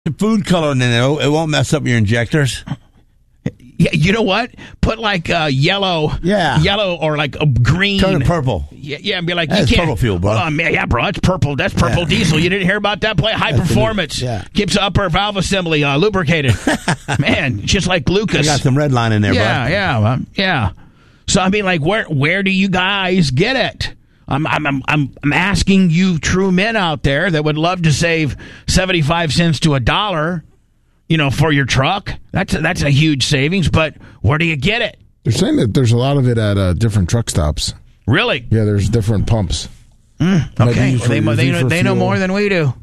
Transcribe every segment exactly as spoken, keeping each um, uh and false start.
food coloring in it. It won't mess up your injectors. Yeah, you know what? Put like uh, yellow, yeah, yellow or like a green. Turn it purple. Yeah, yeah, and be like, That's you can't. purple fuel, bro. Oh, man, yeah, bro, it's purple. That's purple yeah. diesel. You didn't hear about that play? High That's performance. Yeah. Keeps the upper valve assembly uh, lubricated. Man, just like Lucas. I got some red line in there, yeah, bro. Yeah, yeah, yeah. So I mean, like, where where do you guys get it? I'm I'm I'm I'm asking you, true men out there that would love to save seventy-five cents to a dollar. You know, for your truck, that's a, that's a huge savings. But where do you get it? They're saying that there's a lot of it at uh, different truck stops. Really? Yeah, there's different pumps. Mm, okay, well, they for, they, know, they know more than we do.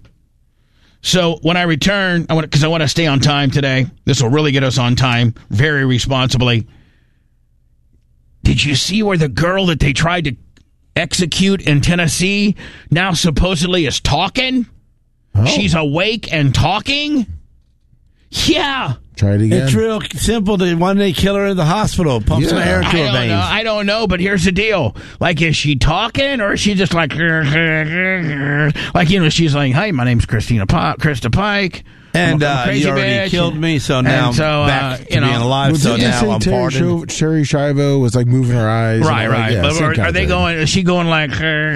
So when I return, I want because I want to stay on time today. This will really get us on time, very responsibly. Did you see where the girl that they tried to execute in Tennessee now supposedly is talking? Oh. She's awake and talking. Yeah. Try it again. It's real simple. The one day kill her in the hospital, pump yeah. some air into I her don't veins. Know, I don't know, but here's the deal. Like, is she talking or is she just like, like, you know, she's like, hi, my name's Christina pa- Krista Pike. And uh, you already bitch. killed me, so now so, I'm back uh, to you know, being alive, so now I'm Terry pardoned. Sherry Shivo was like moving her eyes. Right, right. Like, yeah, but are, are they going, is she going like...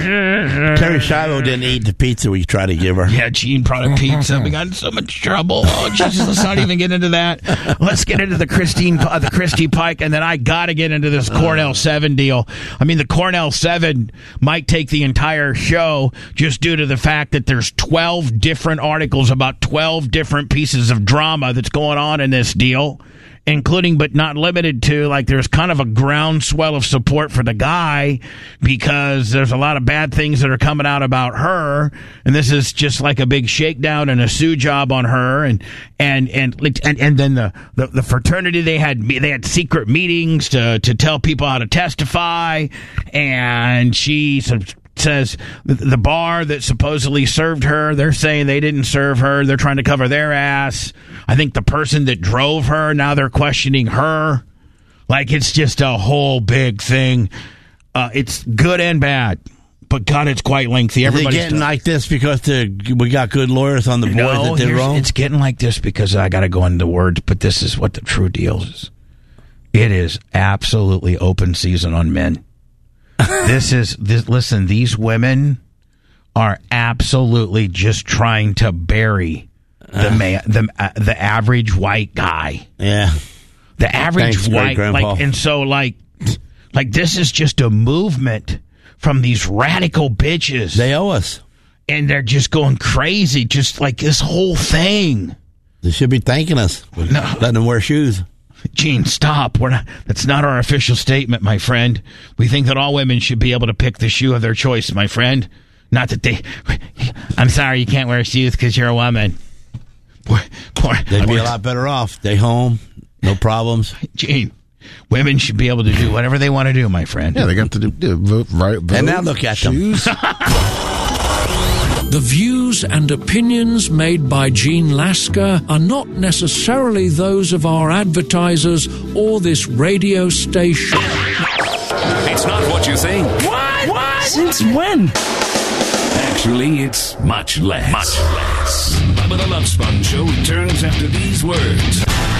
Terry Shivo didn't eat the pizza we tried to give her. Yeah, Gene product pizza. We got in so much trouble. Oh, Jesus, let's not even get into that. Let's get into the Christine, uh, the Christy Pike, and then I got to get into this Cornell seven deal. I mean, the Cornell seven might take the entire show just due to the fact that there's twelve different articles about twelve different pieces of drama that's going on in this deal, including but not limited to, like, there's kind of a groundswell of support for the guy because there's a lot of bad things that are coming out about her, and this is just like a big shakedown and a sue job on her, and and and and, and then the, the the fraternity, they had they had secret meetings to to tell people how to testify, and she says the bar that supposedly served her, they're saying they didn't serve her. They're trying to cover their ass. I think the person that drove her, now they're questioning her. Like, it's just a whole big thing. Uh, it's good and bad, but God, it's quite lengthy. Is it getting like this because the, we got good lawyers on the board no, that did wrong? It's getting like this because I got to go into words, but this is what the true deal is. It is absolutely open season on men. This is this. Listen, these women are absolutely just trying to bury the uh, man, the uh, the average white guy. Yeah, the average Thanks, white. Like, and so, like, like this is just a movement from these radical bitches. They owe us, and they're just going crazy. Just like this whole thing. They should be thanking us. No. Letting them wear shoes. Gene, stop. We're not. That's not our official statement, my friend. We think that all women should be able to pick the shoe of their choice, my friend. Not that they... I'm sorry, you can't wear shoes because you're a woman. Poor, poor, They'd be a lot better off. Stay home. No problems. Gene, women should be able to do whatever they want to do, my friend. Yeah, they got to do, do vote right. Vote, and now look at shoes. them. The views and opinions made by Gene Lasker are not necessarily those of our advertisers or this radio station. It's not what you think. What? What? Since when? Actually, it's much less. Much less. Bubba the Love Sponge Show returns after these words.